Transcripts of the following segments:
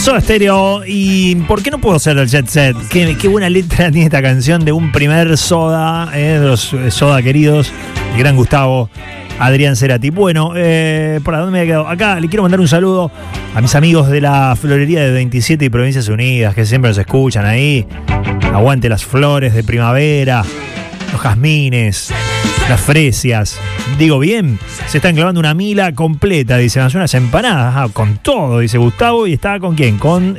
Soda Stereo, y ¿por qué no puedo ser del Jet Set? Qué buena letra tiene esta canción de un primer Soda, de los Soda queridos, el gran Gustavo Adrián Cerati. Bueno, ¿por dónde me he quedado? Acá le quiero mandar un saludo a mis amigos de la florería de 27 y Provincias Unidas, que siempre nos escuchan ahí. Aguante las flores de primavera, los jazmines, las fresias. Digo bien, se están clavando una mila completa, dice, más unas empanadas, con todo, dice Gustavo, y está con quién, con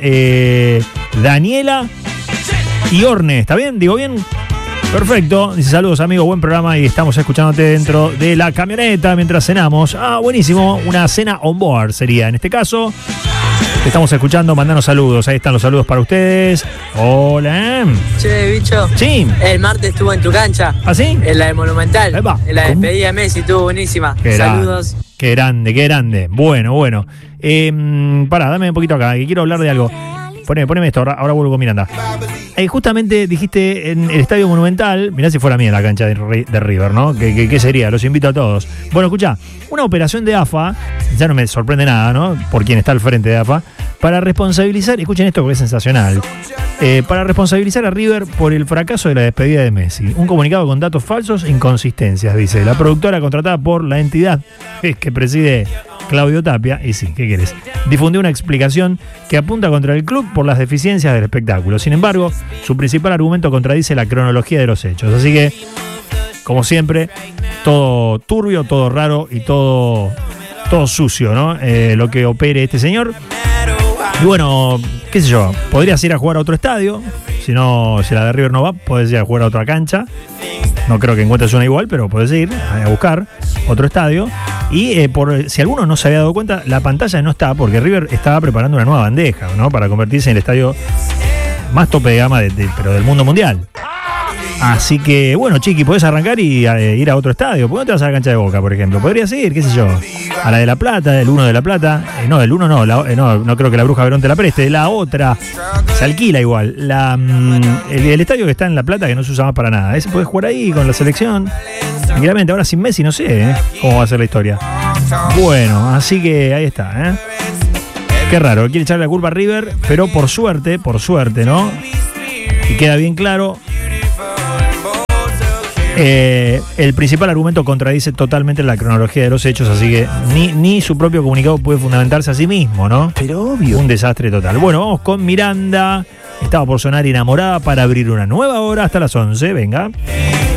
Daniela y Orne, ¿está bien? Digo bien. Perfecto, dice saludos amigos, buen programa y estamos escuchándote dentro de la camioneta mientras cenamos. Buenísimo, una cena on board sería en este caso. Te estamos escuchando, mandanos saludos, ahí están los saludos para ustedes. Hola. Che, bicho. Sí. El martes estuvo en tu cancha. ¿Ah, sí? En la de Monumental. Epa. En la despedida de Messi, estuvo buenísima. Saludos. Qué grande, qué grande. Bueno. Pará, dame un poquito acá, que quiero hablar de algo. Poneme esto, ahora vuelvo con Miranda. Justamente dijiste en el Estadio Monumental, mirá si fuera mía la cancha de River, ¿no? ¿Qué sería? Los invito a todos. Bueno, escuchá, una operación de AFA, ya no me sorprende nada, ¿no? Por quien está al frente de AFA, para responsabilizar, escuchen esto porque es sensacional, para responsabilizar a River por el fracaso de la despedida de Messi. Un comunicado con datos falsos e inconsistencias, dice. La productora contratada por la entidad que preside Claudio Tapia, y sí, ¿qué querés? Difundió una explicación que apunta contra el club por las deficiencias del espectáculo. Sin embargo, su principal argumento contradice la cronología de los hechos. Así que, como siempre, todo turbio, todo raro y todo sucio, ¿no? Lo que opere este señor. Y bueno, qué sé yo, podrías ir a jugar a otro estadio. Si la de River no va, podés ir a jugar a otra cancha. No creo que encuentres una igual, pero podés ir a buscar otro estadio. Y si alguno no se había dado cuenta, la pantalla no está porque River estaba preparando una nueva bandeja, ¿no? Para convertirse en el estadio más tope de gama pero del mundo mundial. Así que, bueno, Chiqui, podés arrancar y ir a otro estadio. ¿Por qué no te vas a la cancha de Boca, por ejemplo? Podrías ir, qué sé yo, a la de La Plata, el 1 de La Plata. No, el 1 no creo que la Bruja Verón te la preste. La otra se alquila igual. El estadio que está en La Plata, que no se usa más para nada. Ese podés jugar ahí con la selección. Tranquilamente, ahora sin Messi no sé cómo va a ser la historia. Bueno, así que ahí está, Qué raro, quiere echarle la culpa a River, pero por suerte, ¿no? Y queda bien claro. El principal argumento contradice totalmente la cronología de los hechos, así que ni su propio comunicado puede fundamentarse a sí mismo, ¿no? Pero obvio. Un desastre total. Bueno, vamos con Miranda. Estaba por sonar Enamorada para abrir una nueva hora hasta las 11. Venga.